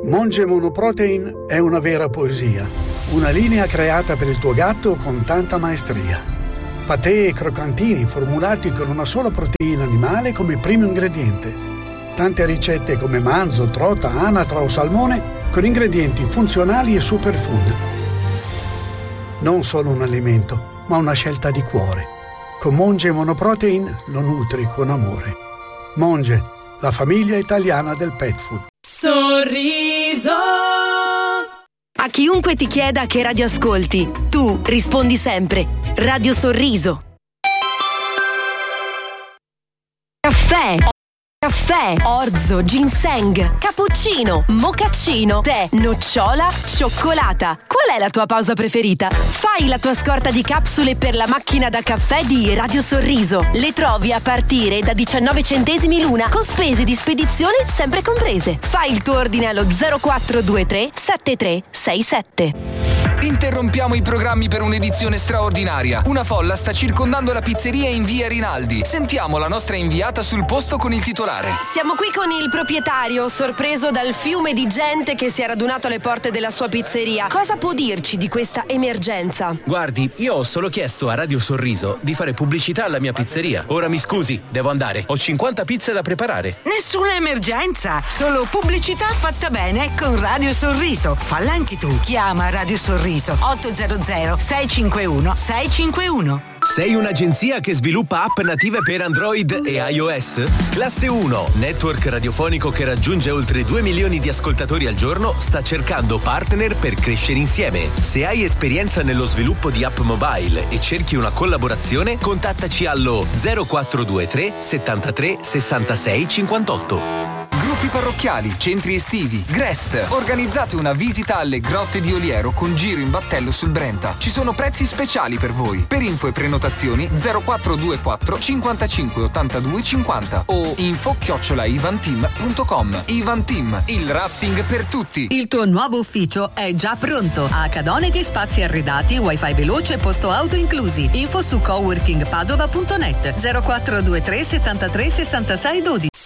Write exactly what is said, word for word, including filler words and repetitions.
Monge Monoprotein è una vera poesia, una linea creata per il tuo gatto con tanta maestria. Patè e croccantini formulati con una sola proteina animale come primo ingrediente. Tante ricette come manzo, trota, anatra o salmone con ingredienti funzionali e superfood. Non solo un alimento, ma una scelta di cuore. Con Monge Monoprotein lo nutri con amore. Monge, la famiglia italiana del pet food. Sorriso. A chiunque ti chieda che radio ascolti, tu rispondi sempre Radio Sorriso. Caffè, caffè, orzo, ginseng, cappuccino, mocaccino, tè, nocciola, cioccolata. Qual è la tua pausa preferita? Fai la tua scorta di capsule per la macchina da caffè di Radio Sorriso. Le trovi a partire da diciannove centesimi l'una, con spese di spedizione sempre comprese. Fai il tuo ordine allo zero quattro due tre sette tre sei sette. Interrompiamo i programmi per un'edizione straordinaria. Una folla sta circondando la pizzeria in via Rinaldi. Sentiamo la nostra inviata sul posto con il titolare. Siamo qui con il proprietario, sorpreso dal fiume di gente che si è radunato alle porte della sua pizzeria. Cosa può dirci di questa emergenza? Guardi, io ho solo chiesto a Radio Sorriso di fare pubblicità alla mia pizzeria. Ora mi scusi, devo andare. Ho cinquanta pizze da preparare. Nessuna emergenza, solo pubblicità fatta bene con Radio Sorriso. Falla anche tu. Chiama Radio Sorriso otto zero zero sei cinque uno sei cinque uno. Sei un'agenzia che sviluppa app native per Android e iOS? Classe uno, network radiofonico che raggiunge oltre due milioni di ascoltatori al giorno, sta cercando partner per crescere insieme. Se hai esperienza nello sviluppo di app mobile e cerchi una collaborazione, contattaci allo zero quattro due tre settantatré sessantasei cinquantotto. Gruppi parrocchiali, centri estivi, Grest. Organizzate una visita alle grotte di Oliero con giro in battello sul Brenta. Ci sono prezzi speciali per voi. Per info e prenotazioni zero quattro due quattro cinquantacinque ottantadue cinquanta o info chiocciola ivanteam punto com. Ivanteam, il rafting per tutti. Il tuo nuovo ufficio è già pronto. A Cadoneghe spazi arredati, wifi veloce e posto auto inclusi. Info su coworking padova punto net zero quattro due tre settantatré sessantasei dodici.